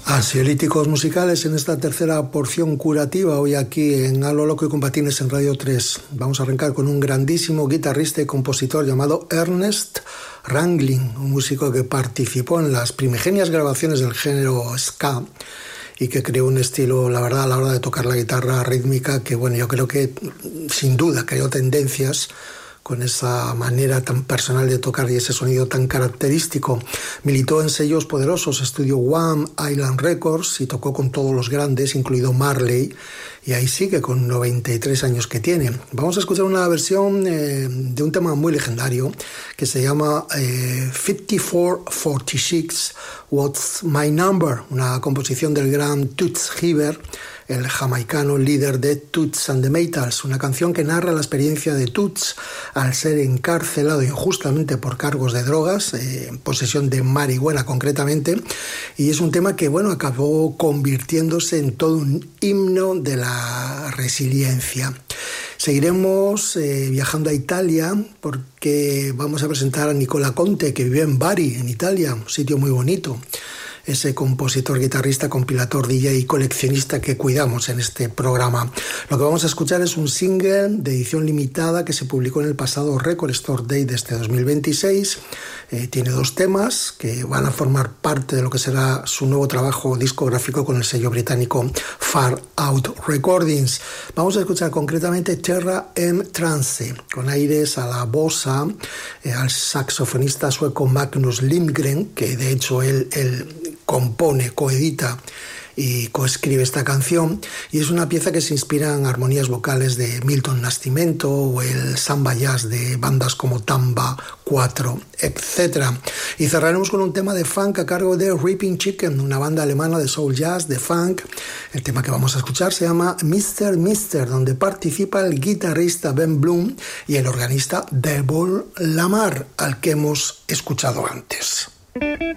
Ansiolíticos musicales en esta tercera porción curativa, hoy aquí en A lo Loco y con Patines en Radio 3. Vamos a arrancar con un grandísimo guitarrista y compositor llamado Ernest Ranglin, un músico que participó en las primigenias grabaciones del género ska y que creó un estilo, la verdad, a la hora de tocar la guitarra rítmica, que bueno, yo creo que sin duda creó tendencias con esa manera tan personal de tocar y ese sonido tan característico. Militó en sellos poderosos, estudió Wham, Island Records y tocó con todos los grandes, incluido Marley, y ahí sigue con 93 años que tiene. Vamos a escuchar una versión de un tema muy legendario que se llama 5446, What's My Number, una composición del gran Toots Hibbert, el jamaicano líder de Toots and the Maytals, una canción que narra la experiencia de Toots al ser encarcelado injustamente por cargos de drogas, posesión de marihuana concretamente, y es un tema que bueno, acabó convirtiéndose en todo un himno de la resiliencia. Seguiremos viajando a Italia porque vamos a presentar a Nicola Conte, que vive en Bari, en Italia, un sitio muy bonito. Ese compositor, guitarrista, compilador, DJ y coleccionista que cuidamos en este programa. Lo que vamos a escuchar es un single de edición limitada que se publicó en el pasado Record Store Day de este 2026. Tiene 2 temas que van a formar parte de lo que será su nuevo trabajo discográfico con el sello británico Far Out Recordings. Vamos a escuchar concretamente Terra M Trance, con aires a la bossa, al saxofonista sueco Magnus Lindgren, que de hecho él compone, coedita y coescribe esta canción, y es una pieza que se inspira en armonías vocales de Milton Nascimento o el samba jazz de bandas como Tamba 4, etc. Y cerraremos con un tema de funk a cargo de Ripping Chicken, una banda alemana de soul jazz, de funk. El tema que vamos a escuchar se llama Mr. Mister, donde participa el guitarrista Ben Bloom y el organista Devon Lamar, al que hemos escuchado antes.